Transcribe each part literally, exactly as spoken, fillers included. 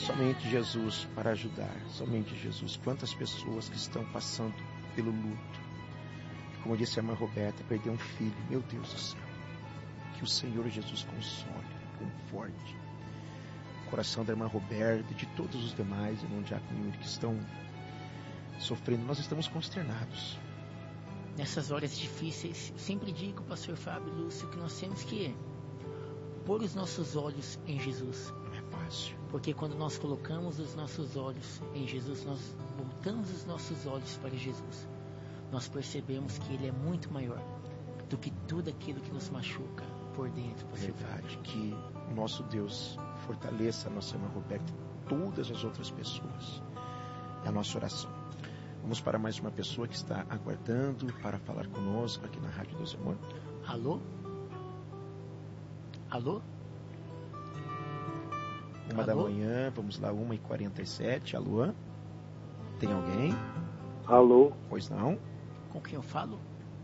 Somente Jesus para ajudar, somente Jesus. Quantas pessoas que estão passando pelo luto. Como disse a irmã Roberta, perder um filho, meu Deus do céu. Que o Senhor Jesus console, conforte o coração da irmã Roberta e de todos os demais irmãos diácono que estão sofrendo. Nós estamos consternados. Nessas horas difíceis, sempre digo, pastor Fábio e Lúcio, que nós temos que pôr os nossos olhos em Jesus. Não é fácil. Porque quando nós colocamos os nossos olhos em Jesus, nós voltamos os nossos olhos para Jesus. Nós percebemos que Ele é muito maior do que tudo aquilo que nos machuca por dentro. É verdade, que o nosso Deus fortaleça a nossa irmã Roberta e todas as outras pessoas. É a nossa oração. Vamos para mais uma pessoa que está aguardando para falar conosco aqui na Rádio Deus Amor. Alô? Alô? Uma Alô? Da manhã, vamos lá, uma e quarenta e sete. Alô? Tem alguém? Alô? Pois não? Com quem eu falo?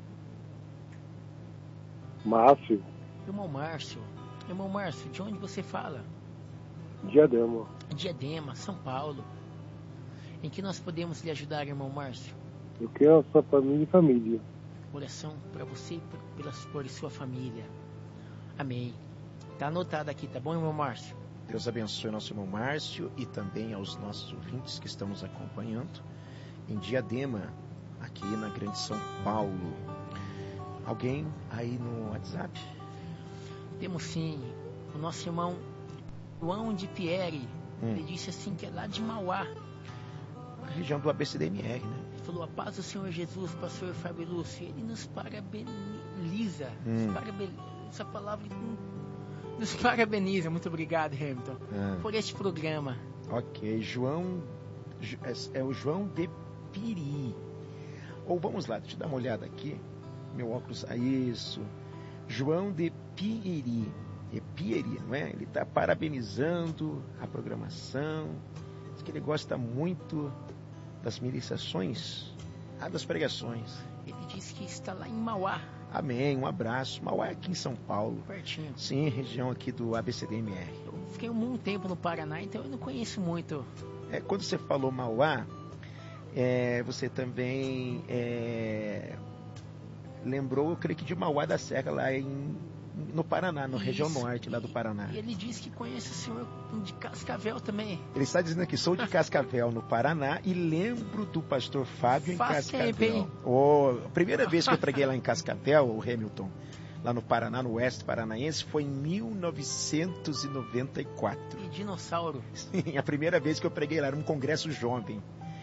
Márcio. Irmão Márcio. Irmão Márcio, de onde você fala? Diadema. Diadema, São Paulo. Em que nós podemos lhe ajudar, irmão Márcio? Eu quero a sua família e família. Oração para você e por, pela, por sua família. Amém. Está anotado aqui, tá bom, irmão Márcio? Deus abençoe nosso irmão Márcio e também aos nossos ouvintes que estão nos acompanhando em Diadema, aqui na Grande São Paulo. Alguém aí no WhatsApp? Temos sim. O nosso irmão João de Pierre. Hum. Ele disse assim que é lá de Mauá. A região do A B C D M R, né? Ele falou, a paz do Senhor Jesus, pastor Fábio Lúcio. Ele nos parabeniza. Hum. Nos parabeniza. Essa palavra nos parabeniza. Muito obrigado, Hamilton, ah. por este programa. Ok, João, é, é o João de Piri. Ou vamos lá, deixa eu dar uma olhada aqui. Meu óculos, ah, isso. João de Piri. É Piri, não é? Ele está parabenizando a programação. Diz que ele gosta muito das ministrações, ah, das pregações. Ele disse que está lá em Mauá. Amém, um abraço. Mauá é aqui em São Paulo. Pertinho. Sim, região aqui do A B C D M R. Eu fiquei um tempo no Paraná, então eu não conheço muito. É, quando você falou Mauá, é, você também é, lembrou, eu creio que de Mauá da Serra, lá em, no Paraná, na região norte lá do Paraná. E ele disse que conhece o senhor de Cascavel também. Ele está dizendo aqui, sou de Cascavel, no Paraná, e lembro do pastor Fábio em Faz Cascavel. Tempo, hein? Oh, a primeira vez que eu preguei lá em Cascavel, o Hamilton, lá no Paraná, no oeste paranaense, foi em mil novecentos e noventa e quatro. E dinossauro. Sim, a primeira vez que eu preguei lá, era um congresso jovem.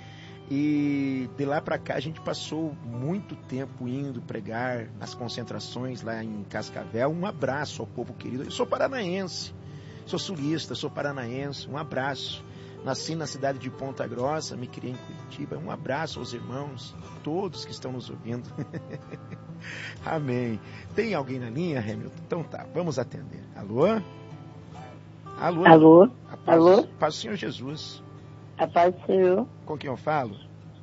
E de lá para cá a gente passou muito tempo indo pregar nas concentrações lá em Cascavel. Um abraço ao povo querido. Eu sou paranaense, sou sulista, sou paranaense. Um abraço. Nasci na cidade de Ponta Grossa, me criei em Curitiba. Um abraço aos irmãos, todos que estão nos ouvindo. Amém. Tem alguém na linha, Hamilton? Então tá, vamos atender. Alô? Alô? Alô? A paz, Alô? Paz do Senhor Jesus. A paz do Senhor. Com quem eu falo?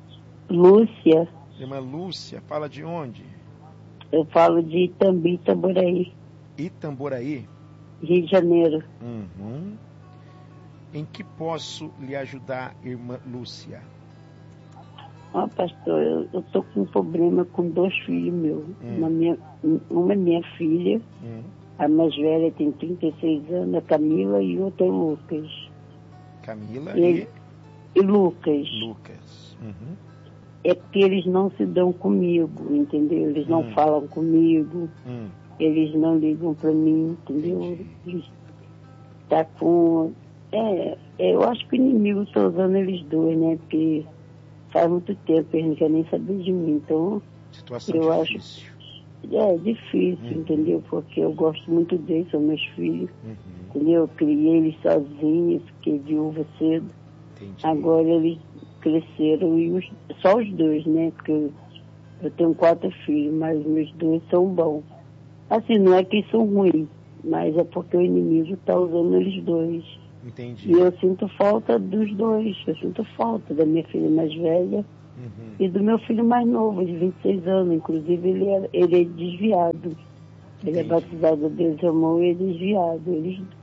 Lúcia. Irmã Lúcia, fala de onde? Eu falo de Itambi, Itamboraí. Itamboraí? Rio de Janeiro. Uhum. Em que posso lhe ajudar, irmã Lúcia? Ó, oh, pastor, eu, eu tô com um problema com dois filhos meus. Hum. Uma, minha, uma é minha filha, hum. a mais velha tem trinta e seis anos, a Camila, e outra é o Lucas. Camila e... e... E Lucas. Lucas. Uhum. É que eles não se dão comigo, entendeu? Eles não hum. falam comigo, hum. eles não ligam pra mim, entendeu? Eles tá com... É, eu acho que o inimigo está usando eles dois, né? Porque faz muito tempo eles não querem nem saber de mim, então... Situação eu difícil. Acho, é difícil, uhum. entendeu? Porque eu gosto muito deles, são meus filhos, uhum. entendeu? Eu criei eles sozinhos, fiquei viúva cedo. Entendi. Agora eles cresceram, e os, só os dois, né? Porque eu, eu tenho quatro filhos, mas meus dois são bons. Assim, não é que são ruins, mas é porque o inimigo está usando eles dois. Entendi. E eu sinto falta dos dois, eu sinto falta da minha filha mais velha uhum. e do meu filho mais novo, de vinte e seis anos. Inclusive, ele é, ele é desviado. Ele Entendi. É batizado a Deus amor e é desviado. Eles,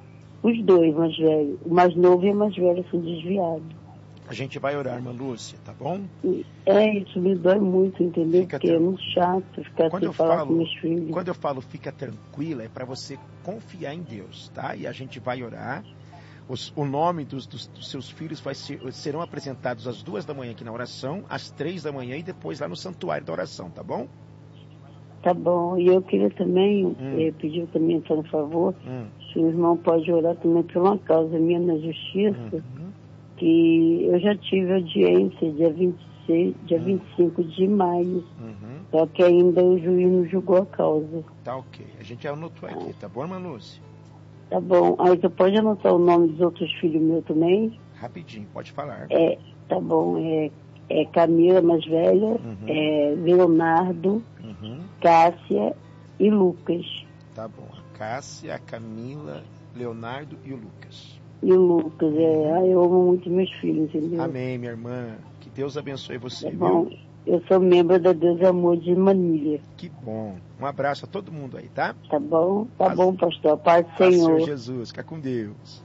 Os dois mais velhos. O mais novo e o mais velho são desviados. A gente vai orar, irmã Lúcia, tá bom? É, isso me dói muito, entendeu? Fica Porque tran- é muito chato ficar Quando sem eu falar falo, com meus filhos. quando eu falo fica tranquila, é para você confiar em Deus, tá? E a gente vai orar. Os, o nome dos, dos, dos seus filhos vai ser, serão apresentados às duas da manhã aqui na oração, às três da manhã e depois lá no santuário da oração, tá bom? Tá bom. E eu queria também Hum. eh, pedir também, então, por favor, Hum. se o irmão pode orar também por uma causa minha na justiça, Uhum. que eu já tive audiência dia vinte e seis, dia vinte e cinco de maio, Uhum. só que ainda o juiz não julgou a causa. Tá ok. A gente já anotou aqui, tá bom, irmã Lúcia? Tá bom. Aí você pode anotar o nome dos outros filhos meus também? Rapidinho, pode falar. É, tá bom. É, é Camila, mais velha, Uhum. é Leonardo, Uhum. Cássia e Lucas. Tá bom. A Cássia, a Camila, Leonardo e o Lucas. E o Lucas, é. Ah, eu amo muito meus filhos, entendeu? Amém, minha irmã. Que Deus abençoe você, Tá bom. viu? Eu sou membro da Deus Amor de Manilha. Que bom. Um abraço a todo mundo aí, tá? Tá bom? Tá Paz- bom, pastor. Paz do Paz do Senhor. Senhor Jesus. Fica com Deus.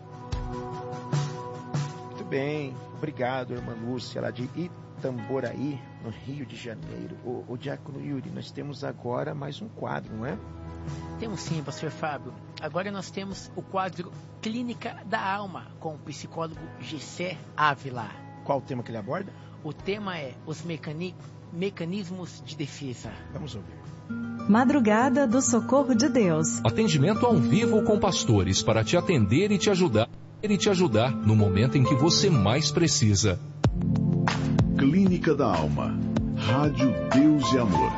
Muito bem. Obrigado, irmã Lúcia, lá de Itamboraí, no Rio de Janeiro. O, o Diácono Yuri, nós temos agora mais um quadro, não é? Temos sim, pastor Fábio. Agora nós temos o quadro Clínica da Alma, com o psicólogo Gessé Ávila. Qual o tema que ele aborda? O tema é os mecani- mecanismos de defesa. Vamos ouvir. Madrugada do Socorro de Deus. Atendimento ao vivo com pastores para te atender e te ajudar, e te ajudar no momento em que você mais precisa. Clínica da Alma. Rádio Deus e Amor.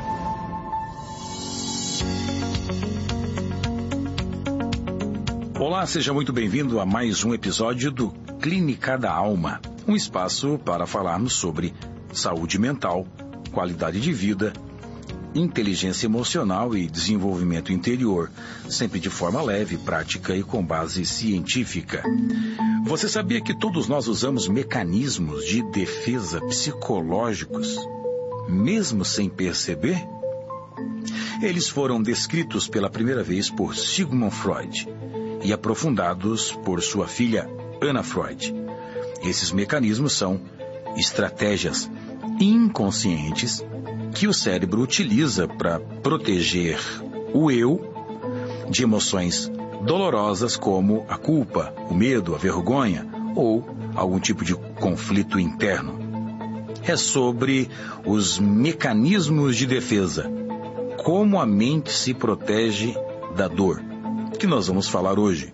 Olá, seja muito bem-vindo a mais um episódio do Clínica da Alma, um espaço para falarmos sobre saúde mental, qualidade de vida, inteligência emocional e desenvolvimento interior, sempre de forma leve, prática e com base científica. Você sabia que todos nós usamos mecanismos de defesa psicológicos, mesmo sem perceber? Eles foram descritos pela primeira vez por Sigmund Freud e aprofundados por sua filha Anna Freud. Esses mecanismos são estratégias inconscientes que o cérebro utiliza para proteger o eu de emoções dolorosas como a culpa, o medo, a vergonha ou algum tipo de conflito interno. É sobre os mecanismos de defesa, como a mente se protege da dor, que nós vamos falar hoje.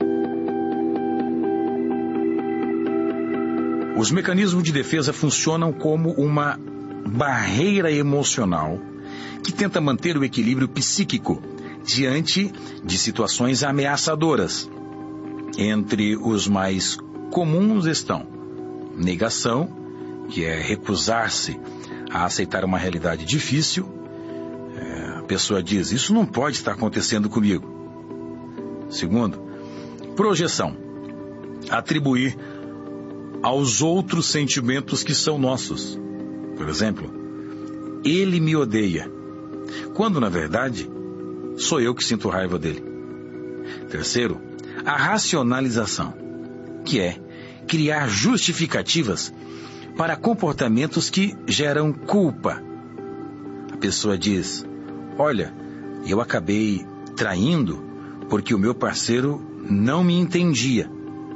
Os mecanismos de defesa funcionam como uma barreira emocional que tenta manter o equilíbrio psíquico diante de situações ameaçadoras. Entre os mais comuns estão negação, que é recusar-se a aceitar uma realidade difícil. É, a pessoa diz, isso não pode estar acontecendo comigo. Segundo, projeção, atribuir aos outros sentimentos que são nossos. Por exemplo, ele me odeia, quando na verdade sou eu que sinto raiva dele. Terceiro, a racionalização, que é criar justificativas para comportamentos que geram culpa. A pessoa diz, olha, eu acabei traindo porque o meu parceiro não me entendia.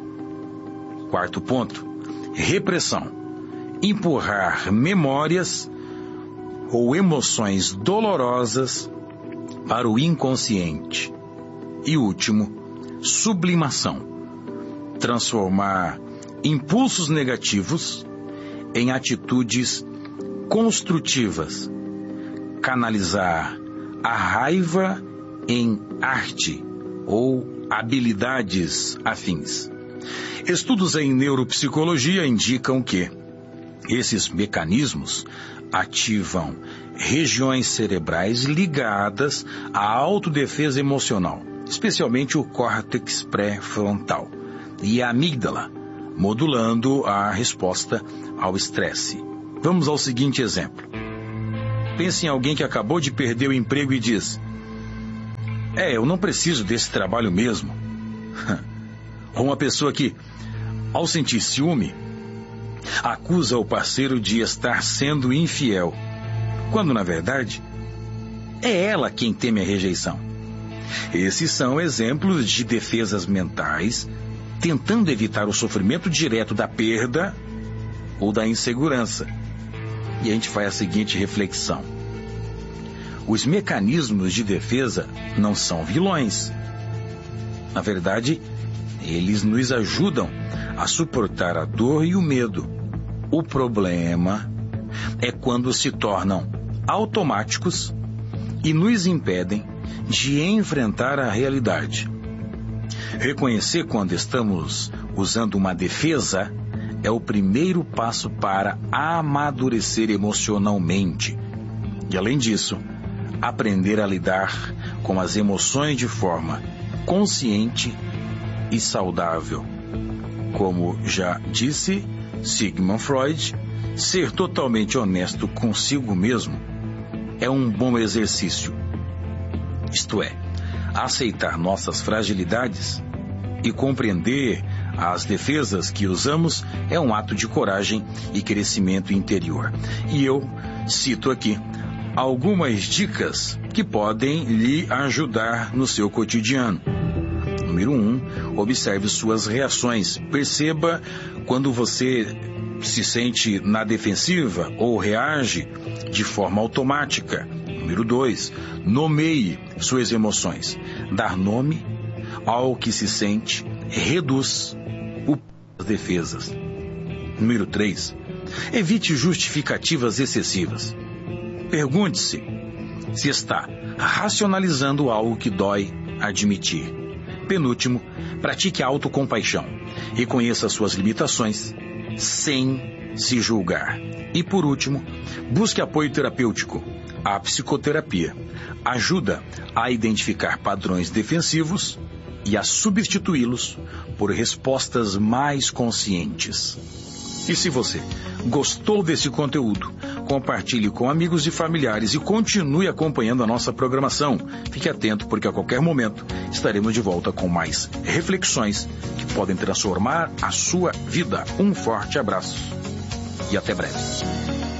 Quarto ponto, repressão. Empurrar memórias ou emoções dolorosas para o inconsciente. E último, sublimação. Transformar impulsos negativos em atitudes construtivas. Canalizar a raiva em arte ou habilidades afins. Estudos em neuropsicologia indicam que esses mecanismos ativam regiões cerebrais ligadas à autodefesa emocional, especialmente o córtex pré-frontal e a amígdala, modulando a resposta ao estresse. Vamos ao seguinte exemplo. Pense em alguém que acabou de perder o emprego e diz, é, eu não preciso desse trabalho mesmo. Ou uma pessoa que, ao sentir ciúme, acusa o parceiro de estar sendo infiel, quando na verdade é ela quem teme a rejeição. Esses são exemplos de defesas mentais tentando evitar o sofrimento direto da perda ou da insegurança. E a gente faz a seguinte reflexão: os mecanismos de defesa não são vilões. Na verdade, eles nos ajudam a suportar a dor e o medo. O problema é quando se tornam automáticos e nos impedem de enfrentar a realidade. Reconhecer quando estamos usando uma defesa é o primeiro passo para amadurecer emocionalmente. E além disso, aprender a lidar com as emoções de forma consciente e saudável. Como já disse Sigmund Freud, ser totalmente honesto consigo mesmo é um bom exercício. Isto é, aceitar nossas fragilidades e compreender as defesas que usamos é um ato de coragem e crescimento interior. E eu cito aqui algumas dicas que podem lhe ajudar no seu cotidiano. Número um, observe suas reações. Perceba quando você se sente na defensiva ou reage de forma automática. Número dois, nomeie suas emoções. Dar nome ao que se sente reduz o das defesas. Número três, evite justificativas excessivas. Pergunte-se se está racionalizando algo que dói admitir. Penúltimo, pratique a autocompaixão. Reconheça suas limitações sem se julgar. E por último, busque apoio terapêutico. A psicoterapia ajuda a identificar padrões defensivos e a substituí-los por respostas mais conscientes. E se você gostou desse conteúdo, compartilhe com amigos e familiares e continue acompanhando a nossa programação. Fique atento, porque a qualquer momento estaremos de volta com mais reflexões que podem transformar a sua vida. Um forte abraço e até breve.